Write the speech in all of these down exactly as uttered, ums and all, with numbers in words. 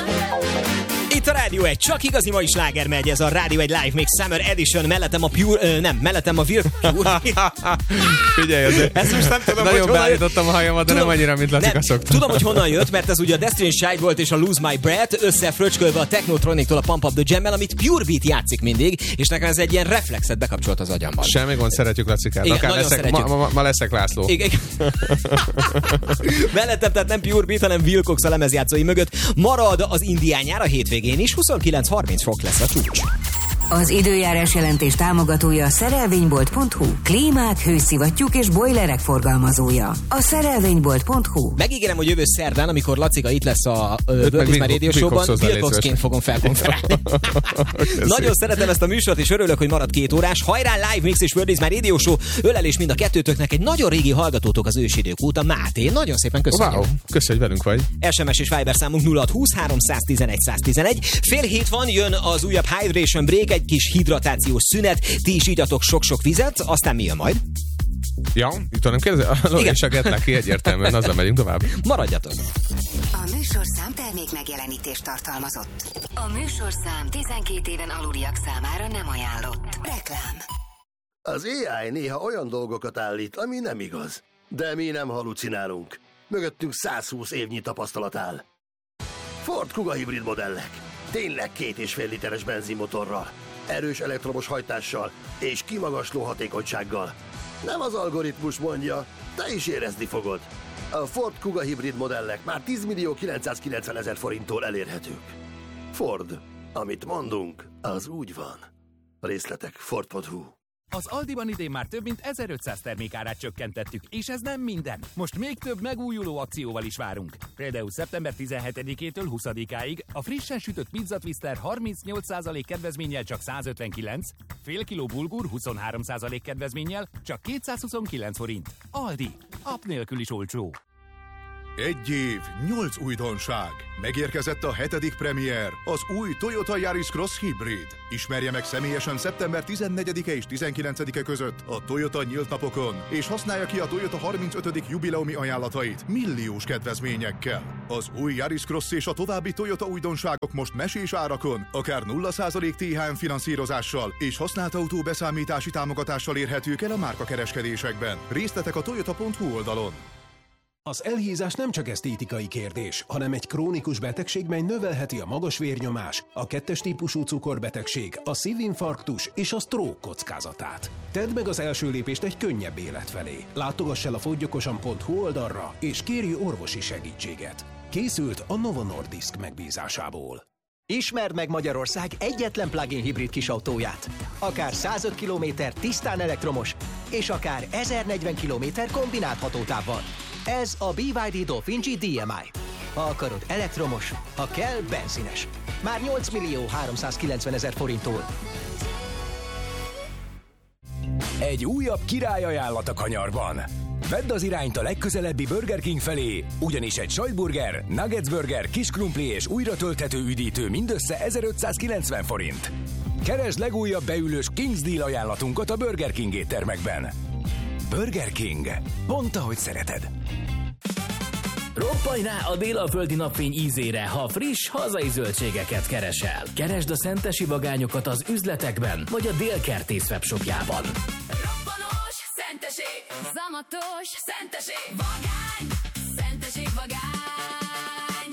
Itt a Rádió egy, csak igazi mai sláger megy, ez a Rádió egy Live Mix Summer Edition, mellettem a Pure, ö, nem, mellettem a Vir... Figyelj azért, ezt most nem tudom, nagyon hogy beállítottam a hajamat, de tudom, nem annyira, mint Lacika szokta. Tudom, hogy honnan jött, mert ez ugye a Destiny Child volt és a Lose My Breath, összefröcskölve a Technotronic-tól a Pump Up The Jam-mel, amit Pure Beat játszik mindig, és nekem ez egy ilyen reflexet bekapcsolt az agyamban. Semmi gond, szeretjük Lacikát. Igen, akár leszek, ma, ma, ma leszek László. Igen. Mellettem, tehát nem Pure Beat, hanem Wilcox a lemezjátszói mögött. Marad az indián nyár a hétvégén is, huszonkilenc harminc fok lesz a csúcs. Az időjárás jelentés támogatója a szerelvénybolt pont hu. Klímák, hőszivattyúk és bojlerek forgalmazója. A szerelvénybolt pont hu. Megígérem, hogy jövő szerdán, amikor Lacika itt lesz a World Radio Show-ban, Wilcoxként fogom felkonferálni. Nagyon szeretem ezt a műsort, és örülök, hogy marad két órás. Hajrá, Live Mix és World Radio Show. Ölelés mind a kettőtöknek, egy nagyon régi hallgatótok az ősidők óta, Máté. Nagyon szépen köszönjük. Wow, köszönjük, hogy velünk vagy. es em es és Viber számunk nulla hat húsz háromszáztizenegy száztizenegy. Fél hét van, jön az újabb Hydration Break, egy kis hidratációs szünet, ti is igyatok sok-sok vizet, aztán mi jön majd? Ja, itt nem kérdezel? És a Getlaki egyértelműen, azzal megyünk tovább. Maradjatok! A műsorszám termék megjelenítést tartalmazott. A műsorszám tizenkét éven aluliak számára nem ajánlott. Reklám. Az á i néha olyan dolgokat állít, ami nem igaz. De mi nem halucinálunk. Mögöttünk százhúsz évnyi tapasztalat áll. Ford Kuga hibrid modellek. Tényleg két és fél literes benzinmotorral, erős elektromos hajtással és kimagasló hatékonysággal. Nem az algoritmus mondja, te is érezni fogod. A Ford Kuga hibrid modellek már tíz millió kilencszázkilencvenezer forinttól elérhetők. Ford, amit mondunk, az úgy van. Részletek Ford pont hu. Az Aldiban idén már több mint ezerötszáz termékárát csökkentettük, és ez nem minden. Most még több megújuló akcióval is várunk. Például szeptember tizenhetedikétől huszadikáig a frissen sütött pizza twister harmincnyolc százalék kedvezménnyel csak százötvenkilenc, fél kiló bulgur huszonhárom százalék kedvezménnyel csak kétszázhuszonkilenc forint. Aldi, app nélkül is olcsó. Egy év, nyolc újdonság. Megérkezett a hetedik premier, az új Toyota Yaris Cross Hybrid. Ismerje meg személyesen szeptember tizennegyedike és tizenkilencedike között a Toyota nyílt napokon, és használja ki a Toyota harmincötödik jubileumi ajánlatait milliós kedvezményekkel. Az új Yaris Cross és a további Toyota újdonságok most mesés árakon, akár nulla százalék té há em finanszírozással és használt autó beszámítási támogatással érhetők el a márkakereskedésekben. Részletek a toyota pont hu oldalon. Az elhízás nem csak esztétikai kérdés, hanem egy krónikus betegség, mely növelheti a magas vérnyomás, a kettes típusú cukorbetegség, a szívinfarktus és a stroke kockázatát. Tedd meg az első lépést egy könnyebb élet felé. Látogass el a fogyjokosan pont hu oldalra, és kérj orvosi segítséget. Készült a Novo Nordisk megbízásából. Ismerd meg Magyarország egyetlen plug-in hibrid kisautóját. Akár százöt kilométer tisztán elektromos, és akár ezernegyven kilométer kombinált hatótávval. Ez a bé vé dé Dolphin G dé em i. Ha akarod elektromos, ha kell benzines. Már nyolc millió háromszázkilencvenezer forinttól. Egy újabb királyajánlat a kanyarban. Vedd az irányt a legközelebbi Burger King felé, ugyanis egy sajtburger, nuggets burger, kis krumpli és újra tölthető üdítő mindössze ezerötszázkilencven forint. Keresd legújabb beülős King's Deal ajánlatunkat a Burger King éttermekben. Burger King. Pont ahogy szereted. Roppanj rá a délalföldi napfény ízére, ha friss, hazai zöldségeket keresel. Keresd a szentesi vagányokat az üzletekben, vagy a Délkertész webshopjában. Robbanós szenteség, zamatos szenteség, vagány, szenteség, vagány.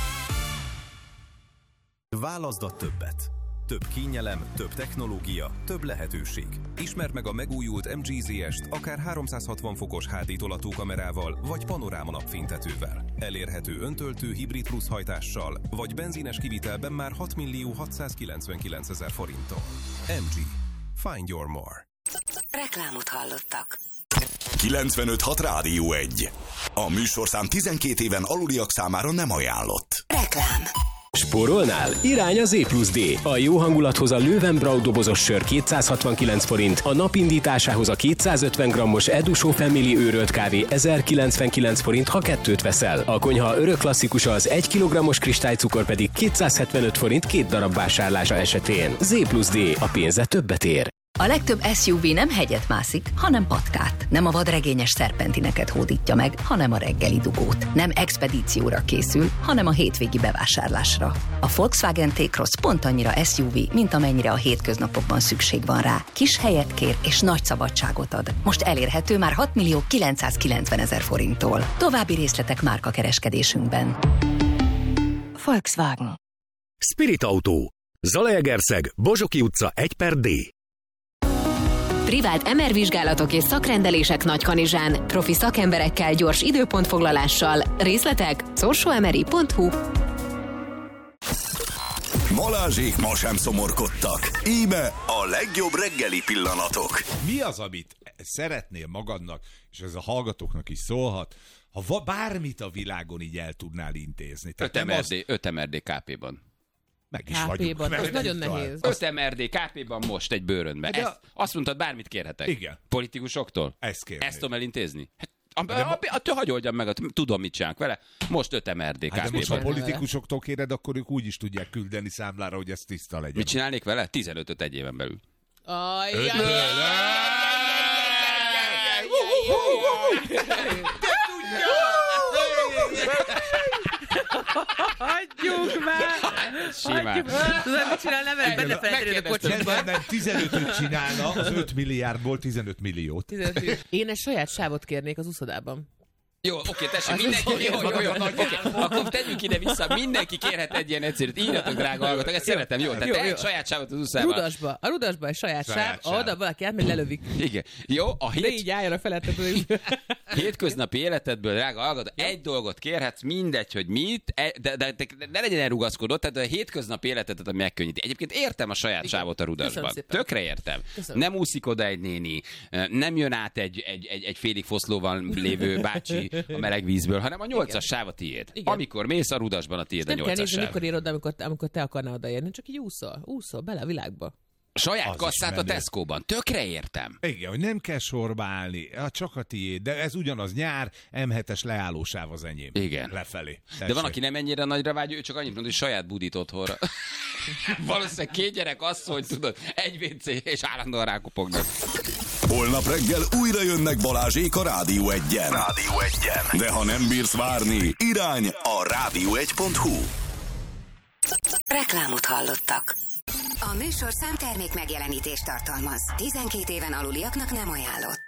Válaszd a többet. Több kényelem, több technológia, több lehetőség. Ismerd meg a megújult em gé zé est akár háromszázhatvan fokos há dé tolatókamerával vagy panoráma napfénytetővel. Elérhető öntöltő hibrid plusz hajtással, vagy benzines kivitelben már hat millió hatszázkilencvenkilencezer forinttal. em gé. Find your more. Reklámot hallottak. kilencvenöt hat Rádió egy. A műsorszám tizenkét éven aluliak számára nem ajánlott. Reklám. Spórolnál? Irány a Zé plusz D. A jó hangulathoz a Löwenbräu dobozos sör kétszázhatvankilenc forint, a napindításához a kétszázötven grammos Edusó Family őrölt kávé ezerkilencvenkilenc forint, ha kettőt veszel. A konyha örök klasszikusa az egy kilogrammos kristálycukor pedig kétszázhetvenöt forint két darab vásárlása esetén. Zé plusz D. A pénze többet ér. A legtöbb es u vé nem hegyet mászik, hanem patkát. Nem a vadregényes szerpentineket hódítja meg, hanem a reggeli dugót. Nem expedícióra készül, hanem a hétvégi bevásárlásra. A Volkswagen T-Cross pont annyira es u vé, mint amennyire a hétköznapokban szükség van rá. Kis helyet kér és nagy szabadságot ad. Most elérhető már hat millió kilencszázkilencven ezer forinttól. További részletek márkakereskedésünkben. Volkswagen. Spirit Autó. Zalaegerszeg, Bozsoki utca egy per D. Privát em er vizsgálatok és szakrendelések Nagykanizsán. Profi szakemberekkel, gyors időpontfoglalással. Részletek szorsóemeri pont hu. Balázsék ma sem szomorkodtak. Íme a legjobb reggeli pillanatok. Mi az, amit szeretnél magadnak, és ez a hallgatóknak is szólhat, ha va- bármit a világon így el tudnál intézni? öt em er dé, öt em er dé ká pé-ban. Meg is ká pé-ban, az nagyon nehéz. öt em er dé ká pé-ban most egy bőrönben. De Ezt, azt mondtad, bármit kérhetek. Igen. Politikusoktól? Ezt kérnéd. Ezt tudom elintézni? Hát, a, a, a, a, hagyj oldjam meg, tudom, mit csinálunk vele. Most öt em er dé ká pé-ban. Hát de most, ha politikusoktól kéred, akkor ők úgy is tudják küldeni számlára, hogy ez tiszta legyen. Mit csinálnék vele? tizenötöt egy éven belül. Hagyjuk már! Simán. Tudod, mit csinál, nem veled betefelejteni a kocsiba. Nem, nem, tizenötöt csinálna, az öt milliárdból tizenöt milliót. Én egy saját sávot kérnék az úszodában. Jó, oké, tessék, mindenki, jó, jó, jó, oké, akkor tegyünk ide vissza, mindenki kérhet egy ilyen egyszerűt, írjatok, drága hallgatók, ezt szeretem, jó, tehát egy saját sávot az úszában. Rudasba, a Rudasba egy saját, saját sáv, sáv. Oda valaki átmegy, lelövik. Igen, jó, a hét... De így álljon a felettető. Hétköznapi életedből, drága hallgató, egy dolgot kérhetsz, mindegy, hogy mit, de, de, de, de ne legyen elrugaszkodott, tehát a hétköznapi életedet, ami megkönnyíti. Egyébként értem a saját sávot a Rudasban. Tökre értem. Köszönöm. Nem úszik oda egy néni, nem jön át egy, egy, egy, egy félig foszlóval lévő bácsi a meleg vízből, hanem a nyolcas sáv a tiéd. Igen. Amikor mész a Rudasban, a tiéd a nyolcas sáv. Mikor ér oda, amikor, amikor te akarnál odaérni, csak így úszol, úszol bele a világba. Saját az kasszát a Tesco-ban. Tökre értem. Igen, hogy nem kell sorba állni, csak a tiéd, de ez ugyanaz nyár, em hetes leállósáv az enyém. Igen. Lefelé. Tessék. De van, aki nem ennyire nagyra vágyó, ő csak annyit mond, hogy saját budit otthonra. Valószínűleg két gyerek asszony, tudod, egy vé cé, és állandóan rákopognak. Holnap reggel újra jönnek Balázsék a Rádió egyen. Rádió egyen. De ha nem bírsz várni, irány a rádió egy pont hu. Reklámot hallottak. A műsorszám termék megjelenítést tartalmaz. tizenkét éven aluliaknak nem ajánlott.